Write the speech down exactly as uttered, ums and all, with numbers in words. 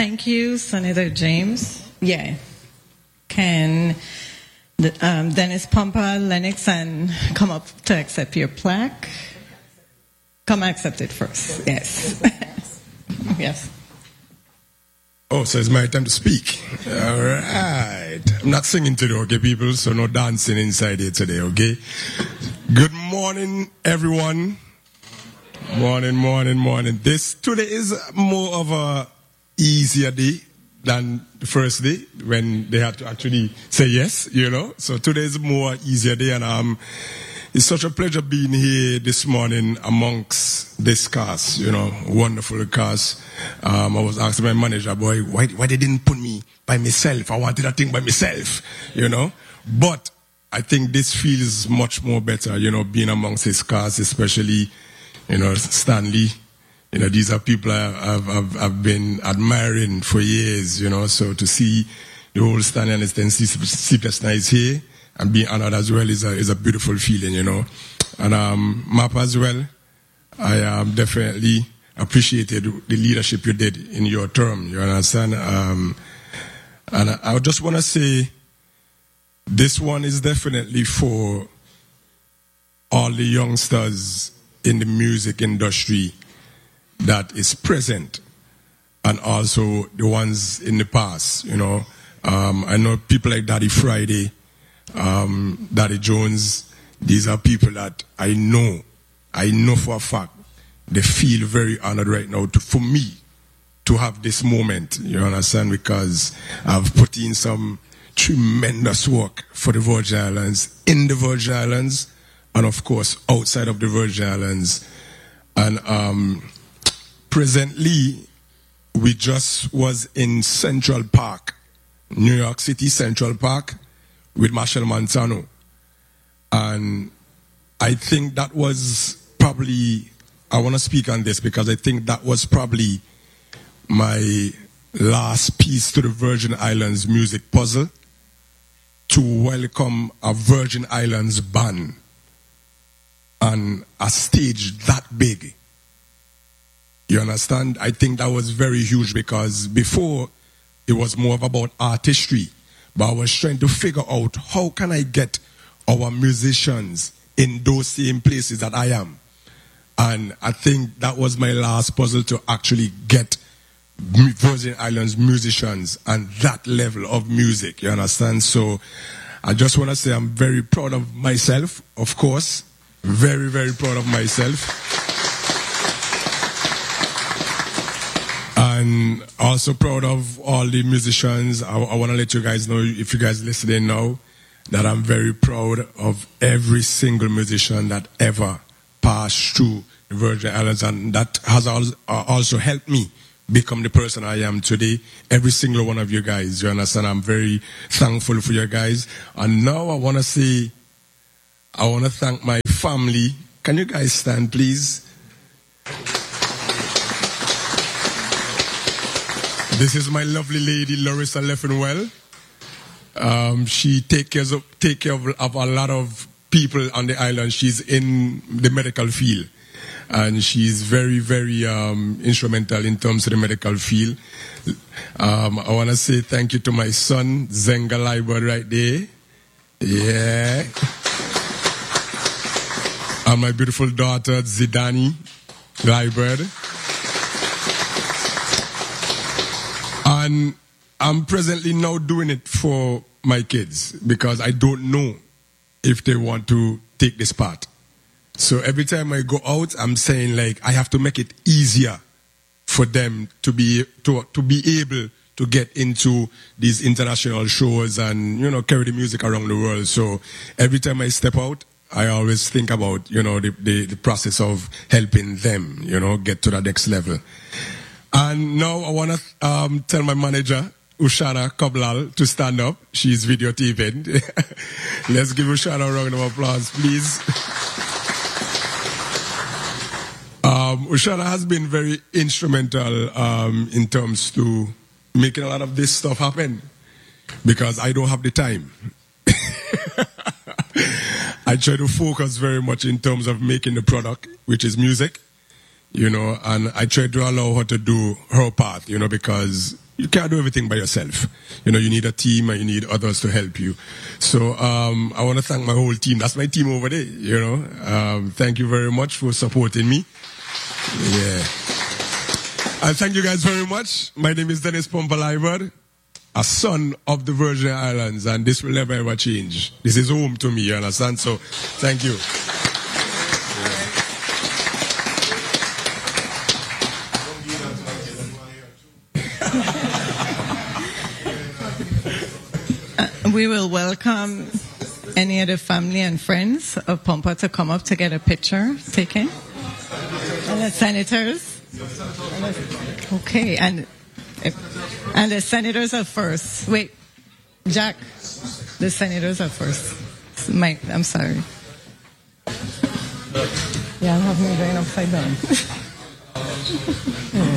Thank you, Senator James. Yeah. Can um, Dennis Pompa, Lennox, and come up to accept your plaque? Come accept it first. Yes. Yes. Oh, so it's my time to speak. All right. I'm not singing today, okay, people? So no dancing inside here today, okay? Good morning, everyone. Morning, morning, morning. This today is more of a easier day than the first day when they had to actually say yes, you know. So today is more easier day, and um, it's such a pleasure being here this morning amongst this cast, you know, wonderful cast. Um, I was asking my manager, boy, why, why they didn't put me by myself? I wanted that thing by myself, you know. But I think this feels much more better, you know, being amongst this cast, especially, you know, Stanley. You know, these are people I've, I've, I've been admiring for years, you know, so to see the whole Stanley and his Sleepless Nights here and being honored as well is a, is a beautiful feeling, you know. And um, Map as well, I um, definitely appreciated the leadership you did in your term, you understand? Um, and I, I just want to say this one is definitely for all the youngsters in the music industry that is present, and also the ones in the past, you know. Um, I know people like Daddy Friday, um, Daddy Jones. These are people that I know, I know for a fact, they feel very honored right now to, for me to have this moment, you understand, because I've put in some tremendous work for the Virgin Islands, in the Virgin Islands, and of course outside of the Virgin Islands. And um, presently, we just was in Central Park, New York City Central Park, with Machel Montano. And I think that was probably, I want to speak on this because I think that was probably my last piece to the Virgin Islands music puzzle, to welcome a Virgin Islands band on a stage that big. You understand? I think that was very huge because before it was more of about artistry, but I was trying to figure out how can I get our musicians in those same places that I am. And I think that was my last puzzle, to actually get Virgin Islands musicians and that level of music. You understand? So I just want to say I'm very proud of myself, of course. Very, very proud of myself. And also proud of all the musicians. I, I want to let you guys know, if you guys listening now, that I'm very proud of every single musician that ever passed through the Virgin Islands, and that has also helped me become the person I am today. Every single one of you guys, you understand? I'm very thankful for you guys. And now I want to say, I want to thank my family. Can you guys stand, please? This is my lovely lady, Larissa Leffenwell. Um, she take care of, take care of, of a lot of people on the island. She's in the medical field. And she's very, very um, instrumental in terms of the medical field. Um, I want to say thank you to my son, Zenga Liebert, right there. Yeah. And my beautiful daughter, Zidani Liebert. And I'm presently now doing it for my kids because I don't know if they want to take this part. So every time I go out, I'm saying, like, I have to make it easier for them to be to to be able to get into these international shows and, you know, carry the music around the world. So every time I step out, I always think about, you know, the, the, the process of helping them, you know, get to the next level. And now I want to um, tell my manager, Ushana Koblal, to stand up. She's videotaping. Let's give Ushana a round of applause, please. Um, Ushana has been very instrumental um, in terms to making a lot of this stuff happen because I don't have the time. I try to focus very much in terms of making the product, which is music, you know, and I try to allow her to do her part, you know, because you can't do everything by yourself. You know, you need a team and you need others to help you. So um, I want to thank my whole team. That's my team over there, you know. Um, thank you very much for supporting me. Yeah. And thank you guys very much. My name is Dennis Pompa-Lyvad, a son of the Virgin Islands, and this will never ever change. This is home to me, you understand? So thank you. We will welcome any of the family and friends of Pompa to come up to get a picture taken. And the senators. Okay, and and the senators are first. Wait, Jack, the senators are first. Mike, I'm sorry. Yeah, I'll have me going upside down. Yeah.